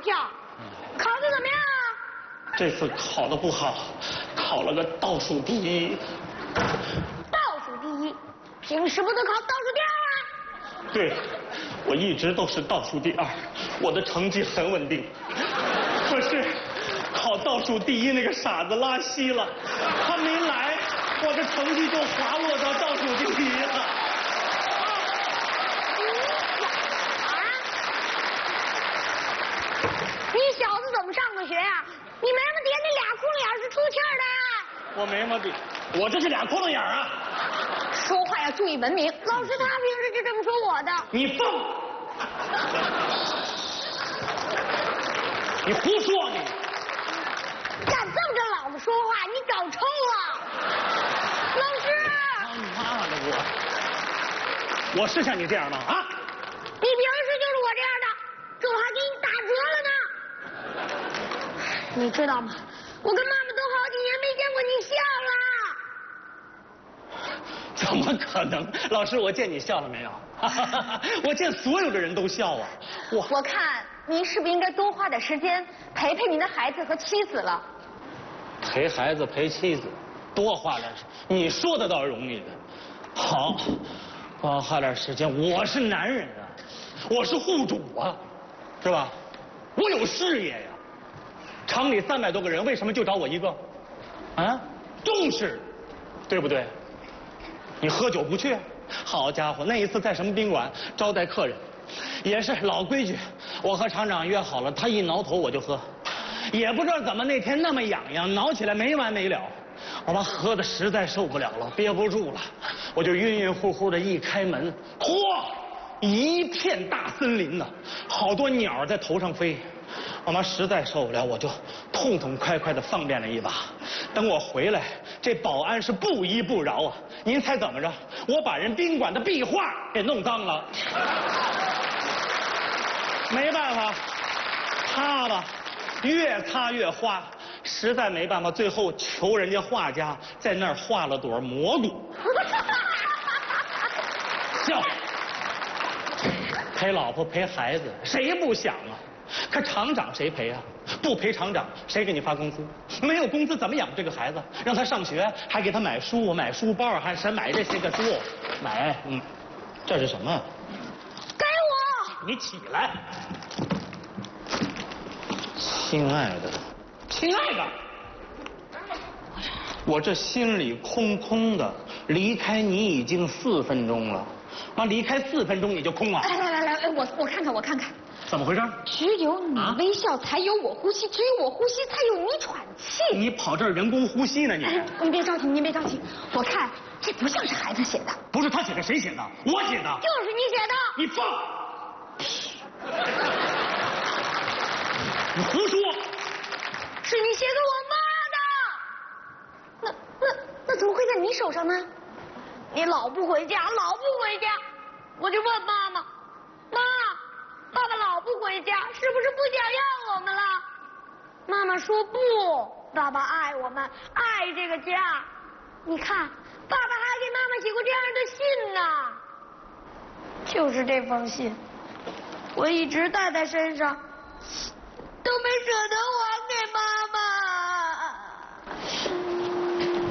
跳。考得怎么样啊？ 这次考得不好，考了个倒数第一。 倒数第一，平时不都考倒数第二吗？ 对，我一直都是倒数第二，我的成绩很稳定。可是考倒数第一那个傻子拉稀了，他没来，我的成绩就滑落到倒数第一了。 你小子怎么上的学呀？你没么叠那俩窟窿眼是出气儿的呀？ 我没么的，我这是俩窟窿眼啊！ 说话要注意文明。老师他平时就这么说我的。 你放！你胡说你！ 敢这么跟老子说话，你找抽了！老师！ 妈的我是像你这样吗？啊！ 你平时就是我这样的，这我还给你打折了呢。你知道吗？我跟妈妈都好几年没见过你笑了。 怎么可能？老师，我见你笑了没有？我见所有的人都笑啊！ 我看您是不是应该多花点时间陪陪您的孩子和妻子了？ 陪孩子陪妻子，多花点时间，你说的倒是容易的。好，多花点时间。我是男人啊，我是户主啊，是吧？我有事业呀。厂里300多个人，为什么就找我一个？啊，重视，对不对？你喝酒不去？好家伙，那一次在什么宾馆招待客人，也是老规矩，我和厂长约好了，他一挠头我就喝，也不知道怎么那天那么痒痒，挠起来没完没了，我妈喝的实在受不了了，憋不住了，我就晕晕乎乎的一开门，嚯，一片大森林呢，好多鸟在头上飞。我妈实在受不了，我就痛痛快快的方便了一把。等我回来，这保安是不依不饶啊！您猜怎么着？我把人宾馆的壁画给弄脏了。没办法，擦吧，越擦越花，实在没办法，最后求人家画家在那儿画了朵蘑菇。笑，陪老婆陪孩子，谁不想啊？可厂长谁赔啊？不赔厂长，谁给你发工资？没有工资怎么养这个孩子？让他上学，还给他买书、买书包，还是买这些个书？买，这是什么？ 给我！ 你起来，亲爱的，亲爱的，我这心里空空的，离开你已经4分钟了，妈，离开4分钟你就空了？ 来，我看看，我看看。 怎么回事？ 只有你微笑，才有我呼吸；只有我呼吸，才有你喘气。 你跑这儿人工呼吸呢？你？ 您别着急，您别着急。我看这不像是孩子写的。 不是他写的，谁写的？我写的。 就是你写的。 你放！你胡说！ 是你写给我妈的。那怎么会在你手上呢？你老不回家，老不回家，我就问妈妈，妈。爸爸老不回家，是不是不想要我们了？妈妈说不，爸爸爱我们，爱这个家。你看，爸爸还给妈妈写过这样的信呢。就是这封信，我一直带在身上，都没舍得还